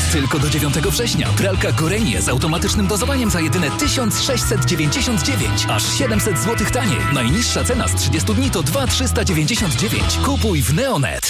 Tylko do 9 września. Pralka Gorenie z automatycznym dozowaniem za jedyne 1699. Aż 700 zł taniej. Najniższa cena z 30 dni to 2399. Kupuj w Neonet.